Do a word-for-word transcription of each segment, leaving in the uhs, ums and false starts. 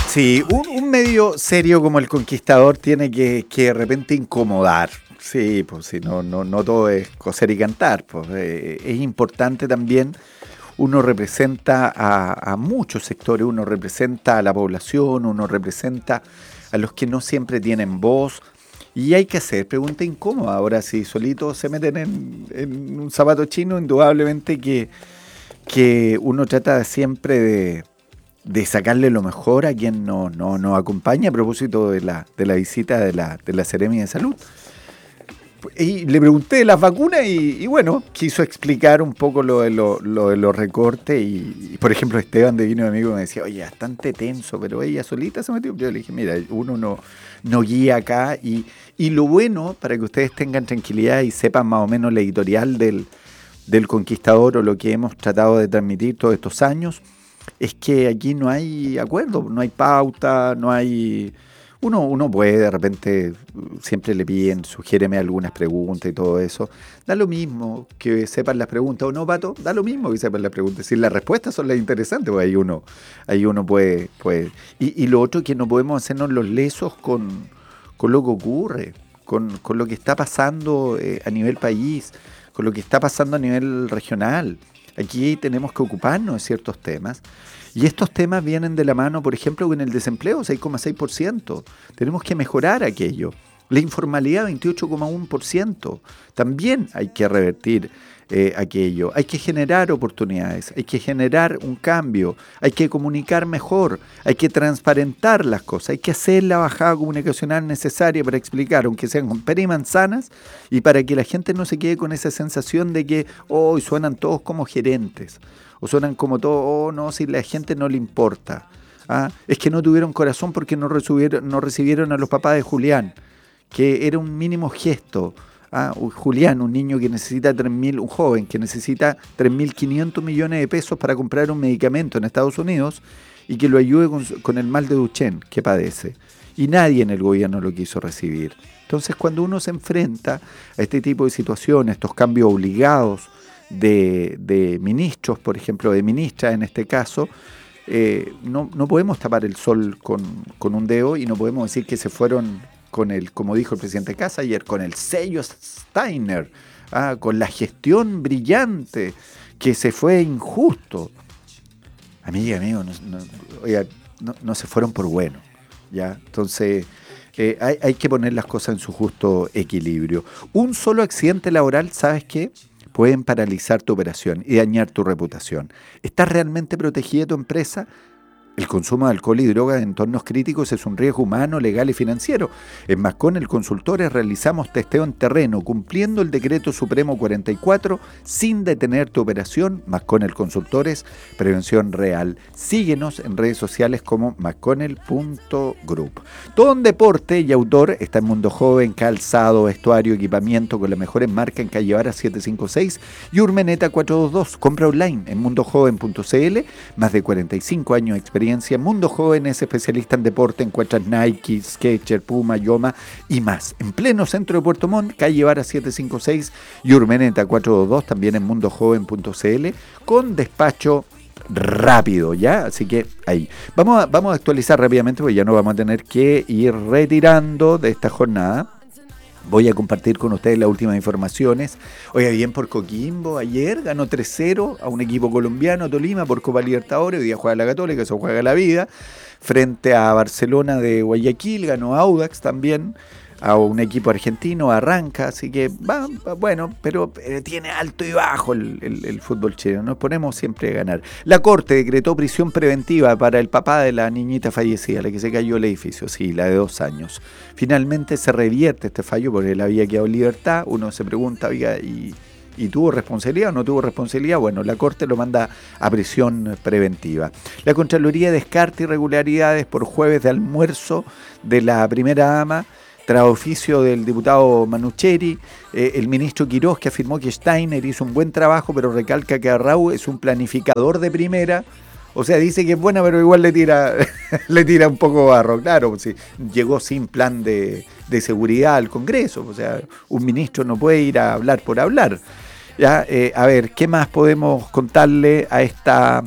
Sí, un, un medio serio como El Conquistador tiene que, que de repente incomodar. Sí, pues sí, no, no, no todo es coser y cantar. Pues, eh, es importante también, uno representa a, a muchos sectores, uno representa a la población, uno representa a los que no siempre tienen voz. Y hay que hacer pregunta incómoda. Ahora, si solitos se meten en, en un zapato chino, indudablemente que, que uno trata siempre de de sacarle lo mejor a quien nos no, no acompaña a propósito de la, de la visita de la, de la Seremi de Salud. Y le pregunté de las vacunas y, y bueno, quiso explicar un poco lo de, lo, lo de los recortes y, y, por ejemplo, Esteban de Vino de Amigo me decía, oye, bastante tenso, pero ella solita se metió. Yo le dije, mira, uno no, no guía acá y, y lo bueno, para que ustedes tengan tranquilidad y sepan más o menos la editorial del, del Conquistador o lo que hemos tratado de transmitir todos estos años, es que aquí no hay acuerdo, no hay pauta, no hay... Uno, uno puede, de repente, siempre le piden, sugiéreme algunas preguntas y todo eso. Da lo mismo que sepan las preguntas o no, Pato, da lo mismo que sepan las preguntas. Si las respuestas son las interesantes, pues ahí uno, ahí uno puede... puede. Y, y lo otro que no podemos hacernos los lesos con, con lo que ocurre, con, con lo que está pasando eh, a nivel país, con lo que está pasando a nivel regional. Aquí tenemos que ocuparnos de ciertos temas y estos temas vienen de la mano, por ejemplo, con el desempleo, seis coma seis por ciento. Tenemos que mejorar aquello. La informalidad, veintiocho coma uno por ciento. También hay que revertir eh, aquello. Hay que generar oportunidades, hay que generar un cambio, hay que comunicar mejor, hay que transparentar las cosas, hay que hacer la bajada comunicacional necesaria para explicar, aunque sean con pera y manzanas, y para que la gente no se quede con esa sensación de que hoy oh, suenan todos como gerentes, o suenan como todos, oh no, si la gente no le importa. ¿Ah? Es que no tuvieron corazón porque no recibieron, no recibieron a los papás de Julián, que era un mínimo gesto. Ah, Julián, un niño que necesita tres mil, un joven que necesita tres mil quinientos millones de pesos para comprar un medicamento en Estados Unidos y que lo ayude con, con el mal de Duchenne que padece. Y nadie en el gobierno lo quiso recibir. Entonces, cuando uno se enfrenta a este tipo de situaciones, estos cambios obligados de, de ministros, por ejemplo, de ministras en este caso, eh, no, no podemos tapar el sol con, con un dedo y no podemos decir que se fueron con el, como dijo el presidente Kassa ayer, con el sello Steiner, ah, con la gestión brillante, que se fue injusto. Amiga, amigo, no, no, oiga, no, no se fueron por bueno, ¿ya? Entonces, eh, hay, hay que poner las cosas en su justo equilibrio. Un solo accidente laboral, ¿sabes qué? Pueden paralizar tu operación y dañar tu reputación. ¿Estás realmente protegida tu empresa? El consumo de alcohol y drogas en entornos críticos es un riesgo humano, legal y financiero. En Masconnell Consultores realizamos testeo en terreno, cumpliendo el Decreto Supremo cuarenta y cuatro, sin detener tu operación. Masconnell Consultores, prevención real. Síguenos en redes sociales como masconnell punto group. Todo en deporte y outdoor está en Mundo Joven, calzado, vestuario, equipamiento con las mejores marcas en Calle Vara setecientos cincuenta y seis y Urmeneta cuatrocientos veintidós. Compra online en mundo joven punto c l. Más de cuarenta y cinco años de experiencia. Mundo Joven es especialista en deporte, encuentras Nike, Skechers, Puma, Yoma y más. En pleno centro de Puerto Montt, calle Vara setecientos cincuenta y seis y Urmeneta cuatrocientos veintidós, también en mundo joven punto c l, con despacho rápido, ¿ya? Así que ahí. Vamos a, vamos a actualizar rápidamente, porque ya no vamos a tener que ir retirando de esta jornada. Voy a compartir con ustedes las últimas informaciones. Oiga, bien por Coquimbo, ayer ganó tres cero a un equipo colombiano, Tolima, por Copa Libertadores. Hoy día juega la Católica, eso juega la vida. Frente a Barcelona de Guayaquil, ganó Audax también, a un equipo argentino, Arranca, así que va, va bueno, pero eh, tiene alto y bajo el, el, el fútbol chileno, nos ponemos siempre a ganar. La Corte decretó prisión preventiva para el papá de la niñita fallecida, la que se cayó el edificio, sí, la de dos años. Finalmente se revierte este fallo porque él había quedado en libertad. Uno se pregunta, oiga, ¿y, ¿y tuvo responsabilidad o no tuvo responsabilidad? Bueno, la Corte lo manda a prisión preventiva. La Contraloría descarta irregularidades por jueves de almuerzo de la primera dama, tras oficio del diputado Manucheri. Eh, el ministro Quirós, que afirmó que Steiner hizo un buen trabajo, pero recalca que Arrau es un planificador de primera. O sea, dice que es buena, pero igual le tira le tira un poco barro. Claro, sí, llegó sin plan de, de seguridad al Congreso. O sea, un ministro no puede ir a hablar por hablar. Ya, eh, a ver, ¿qué más podemos contarle a esta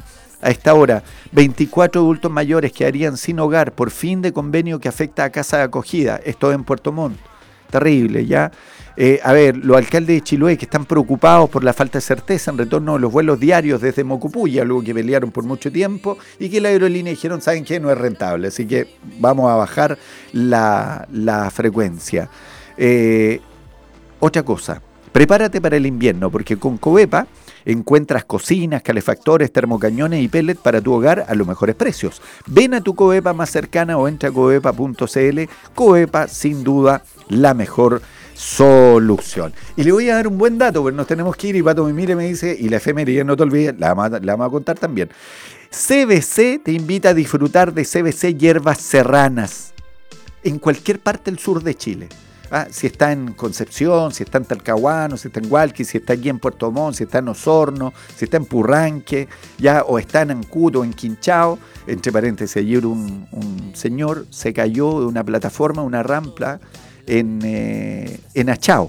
A esta hora, veinticuatro adultos mayores quedarían sin hogar por fin de convenio que afecta a casa de acogida. Esto en Puerto Montt. Terrible, ¿ya? Eh, a ver, los alcaldes de Chiloé que están preocupados por la falta de certeza en retorno de los vuelos diarios desde Mocopuy, algo que pelearon por mucho tiempo, y que la aerolínea dijeron, ¿saben qué? No es rentable, así que vamos a bajar la, la frecuencia. Eh, otra cosa, prepárate para el invierno, porque con Covepa encuentras cocinas, calefactores, termocañones y pellet para tu hogar a los mejores precios. Ven a tu Covepa más cercana o entra a covepa punto c l. Covepa, sin duda, la mejor solución. Y le voy a dar un buen dato, pero nos tenemos que ir y Pato me mire y me dice, y la efeméride no te olvides, la vamos, a, la vamos a contar también. C B C te invita a disfrutar de C B C hierbas serranas en cualquier parte del sur de Chile. Ah, si está en Concepción, si está en Talcahuano, si está en Hualqui, si está aquí en Puerto Montt, si está en Osorno, si está en Purranque, ya, o está en Ancuto o en Quinchao. Entre paréntesis, ayer un, un señor se cayó de una plataforma, una rampa en, eh, en Achao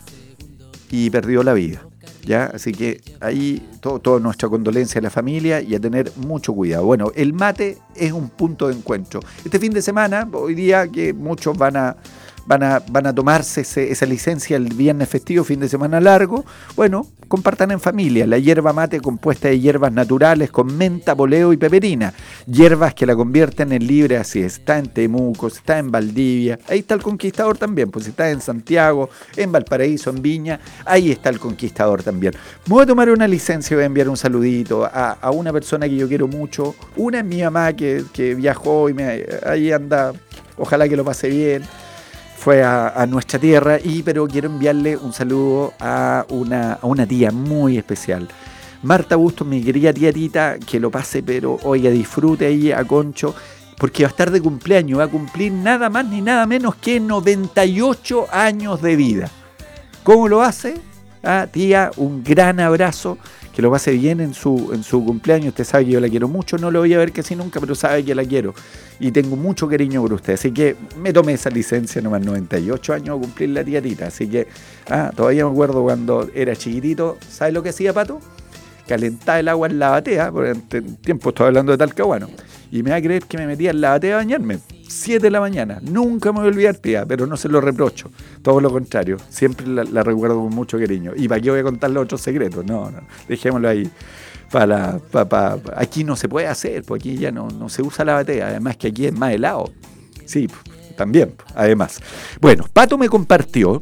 y perdió la vida. ¿Ya? Así que ahí todo, toda nuestra condolencia a la familia y a tener mucho cuidado. Bueno, el mate es un punto de encuentro. Este fin de semana, hoy día que muchos van a Van a, van a tomarse ese, esa licencia el viernes festivo, fin de semana largo. Bueno, compartan en familia. La hierba mate compuesta de hierbas naturales con menta, boleo y peperina. Hierbas que la convierten en libre, así está en Temuco, está en Valdivia. Ahí está el Conquistador también, pues está en Santiago, en Valparaíso, en Viña. Ahí está el Conquistador también. Me voy a tomar una licencia y voy a enviar un saludito a, a una persona que yo quiero mucho. Una es mi mamá que, que viajó y me, ahí anda. Ojalá que lo pase bien. Fue a, a nuestra tierra, y pero quiero enviarle un saludo a una, a una tía muy especial. Marta Bustos, mi querida tía Tita, que lo pase, pero oiga, disfrute ahí a Concho, porque va a estar de cumpleaños, va a cumplir nada más ni nada menos que noventa y ocho años de vida. ¿Cómo lo hace? Ah, tía, un gran abrazo, que lo pase bien en su, en su cumpleaños. Usted sabe que yo la quiero mucho, no lo voy a ver casi nunca, pero sabe que la quiero y tengo mucho cariño por usted, así que me tomé esa licencia, nomás noventa y ocho años a cumplir la tía Tita, así que ah, todavía me acuerdo cuando era chiquitito. ¿Sabe lo que hacía, Pato? Calentaba el agua en la batea, por en tiempo estoy hablando de Talcahuano, y me va a creer que me metía en la batea a bañarme, siete de la mañana, nunca me voy a olvidar, tía, pero no se lo reprocho, todo lo contrario, siempre la, la recuerdo con mucho cariño. ¿Y para qué voy a contarle otros secretos? No, no, dejémoslo ahí. Para, para, para, aquí no se puede hacer, porque aquí ya no, no se usa la batea, además que aquí es más helado. Sí, también, además. Bueno, Pato me compartió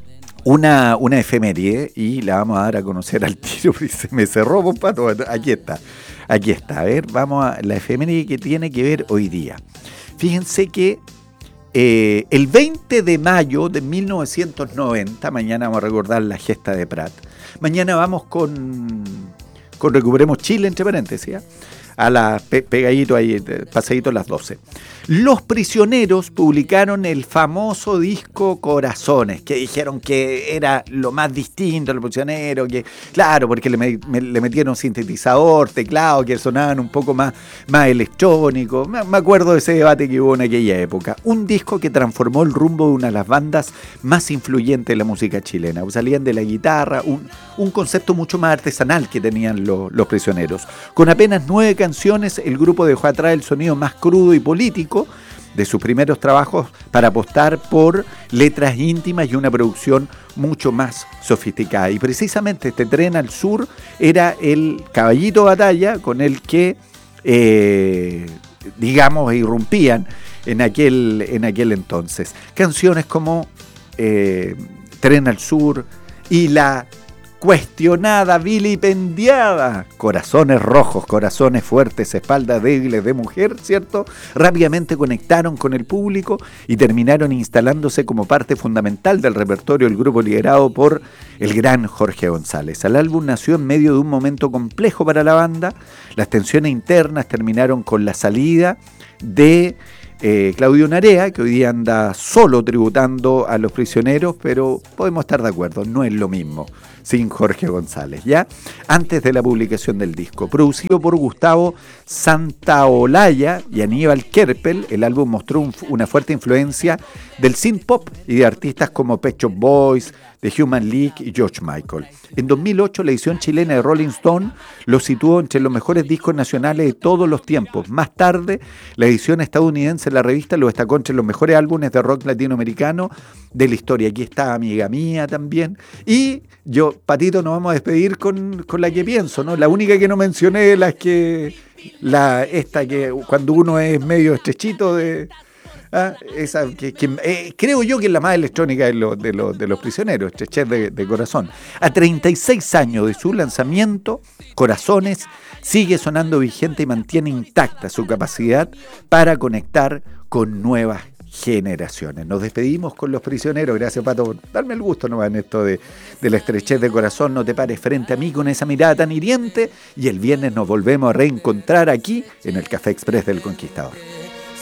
una, una efeméride y la vamos a dar a conocer al tiro, se me cerró, pues, Pato, aquí está, aquí está, a ver, vamos a la efeméride que tiene que ver hoy día. Fíjense que eh, el veinte de mayo de mil novecientos noventa, mañana vamos a recordar la gesta de Prat, mañana vamos con... con Recuperemos Chile, entre paréntesis, ¿eh? a la pe, pegadito ahí, pasadito a las doce. Los Prisioneros publicaron el famoso disco Corazones, que dijeron que era lo más distinto a Los Prisioneros, que claro, porque le, me, le metieron sintetizador, teclado, que sonaban un poco más, más electrónicos. Me, me acuerdo de ese debate que hubo en aquella época. Un disco que transformó el rumbo de una de las bandas más influyentes de la música chilena. Salían de la guitarra, un, un concepto mucho más artesanal que tenían lo, Los Prisioneros. Con apenas nueve canciones, el grupo dejó atrás el sonido más crudo y político de sus primeros trabajos para apostar por letras íntimas y una producción mucho más sofisticada. Y precisamente este Tren al Sur era el caballito de batalla con el que, eh, digamos, irrumpían en aquel, en aquel entonces. Canciones como eh, Tren al Sur y la cuestionada, vilipendiada Corazones Rojos, Corazones Fuertes, Espaldas Débiles de Mujer, ¿cierto? Rápidamente conectaron con el público y terminaron instalándose como parte fundamental del repertorio del grupo liderado por el gran Jorge González. El álbum nació en medio de un momento complejo para la banda. Las tensiones internas terminaron con la salida de Eh, Claudio Narea, que hoy día anda solo tributando a Los Prisioneros, pero podemos estar de acuerdo, no es lo mismo. sin Jorge González, ¿ya? Antes de la publicación del disco. Producido por Gustavo Santaolalla y Aníbal Kerpel, el álbum mostró un, una fuerte influencia del synth pop y de artistas como Pet Shop Boys, The Human League y George Michael. En dos mil ocho, la edición chilena de Rolling Stone lo situó entre los mejores discos nacionales de todos los tiempos. Más tarde, la edición estadounidense de la revista lo destacó entre los mejores álbumes de rock latinoamericano de la historia. Aquí está Amiga Mía también. Y yo, Patito, nos vamos a despedir con, con la que pienso, ¿no? La única que no mencioné, la que, la, esta que cuando uno es medio estrechito de... Ah, esa que, que eh, creo yo que es la más electrónica de, lo, de, lo, de los prisioneros, Estrechez de, de Corazón. A treinta y seis años de su lanzamiento, Corazones sigue sonando vigente y mantiene intacta su capacidad para conectar con nuevas generaciones. Nos despedimos con los prisioneros. Gracias, Pato, por darme el gusto nomás en esto de, de la Estrechez de Corazón. No te pares frente a mí con esa mirada tan hiriente, y el viernes nos volvemos a reencontrar aquí en el Café Express del Conquistador.